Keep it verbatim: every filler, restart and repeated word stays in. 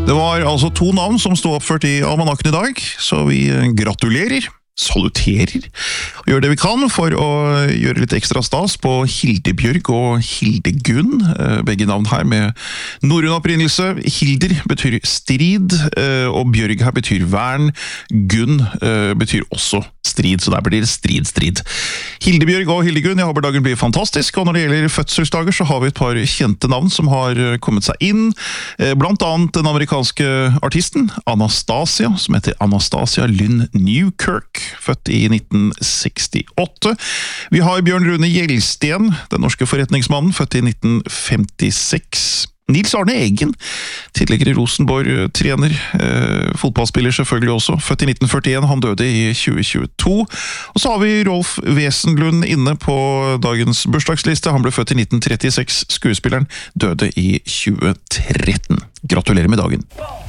Det var altså to navn som stod oppført i almanakken i dag, så vi gratulerer, saluterer, og gjør det vi kan for å gjøre litt ekstra stas på Hildebjørg og Hildegunn, begge navn her med norrøn opprinnelse. Hilder betyr strid, og Bjørg her betyr vern, Gunn betyr også strid, så der blir det strid, strid. Hildebjørg og Hildegunn, jeg håper dagen blir fantastisk, og når det gjelder fødselsdager så har vi et par kjente navn som har kommet seg inn, blant annet den amerikanske artisten Anastasia, som heter Anastasia Lynn Newkirk, født i nitten sekstiåtte. Vi har Bjørn Rune Gjelsten, den norske forretningsmannen, født i nitten femtiseks. Nils Arne Eggen, tidligere Rosenborg-trener, eh, fotballspiller selvfølgelig også, født i nitten førtien, han døde i tjue tjueto. Og så har vi Rolf Wesenlund inne på dagens bursdagsliste, han ble født i nitten trettiseks, skuespilleren døde i tjue tretten. Gratulerer med dagen!